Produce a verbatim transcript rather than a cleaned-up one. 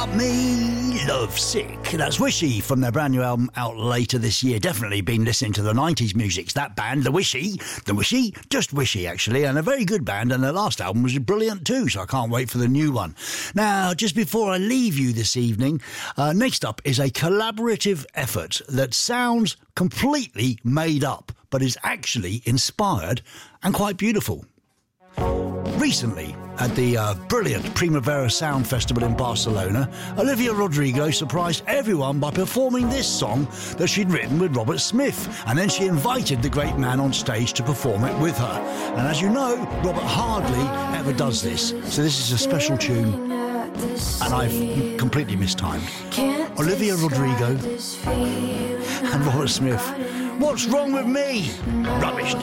About Me, Love Sick. That's Wishy from their brand new album out later this year. Definitely been listening to the nineties musics. That band, The Wishy, The Wishy, just Wishy actually, and a very good band, and their last album was brilliant too, so I can't wait for the new one. Now, just before I leave you this evening, uh, next up is a collaborative effort that sounds completely made up, but is actually inspired and quite beautiful. Recently, at the uh, brilliant Primavera Sound Festival in Barcelona, Olivia Rodrigo surprised everyone by performing this song that she'd written with Robert Smith, and then she invited the great man on stage to perform it with her. And as you know, Robert hardly ever does this, so this is a special tune, and I've completely mistimed. Olivia Rodrigo and Robert Smith. What's wrong with me? Rubbish.